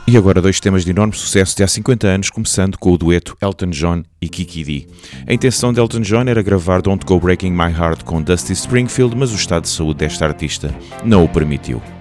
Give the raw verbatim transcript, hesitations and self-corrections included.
E agora dois temas de enorme sucesso de há cinquenta anos, começando com o dueto Elton John e Kiki Dee. A intenção de Elton John era gravar Don't Go Breaking My Heart com Dusty Springfield, mas o estado de saúde desta artista não o permitiu.